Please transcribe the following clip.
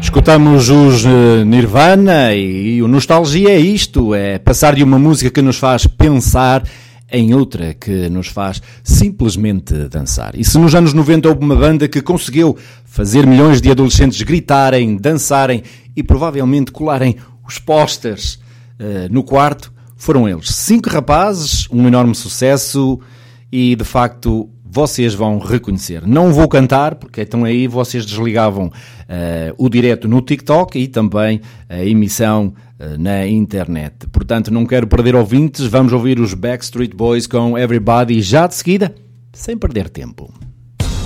Escutamos os Nirvana e o Nostalgia é isto, é passar de uma música que nos faz pensar em outra que nos faz simplesmente dançar. E se nos anos 90 houve uma banda que conseguiu fazer milhões de adolescentes gritarem, dançarem e provavelmente colarem os pósteres no quarto, foram eles. 5 rapazes, um enorme sucesso e de facto vocês vão reconhecer. Não vou cantar, porque então aí vocês desligavam o direto no TikTok e também a emissão na internet. Portanto, não quero perder ouvintes, vamos ouvir os Backstreet Boys com Everybody já de seguida, sem perder tempo.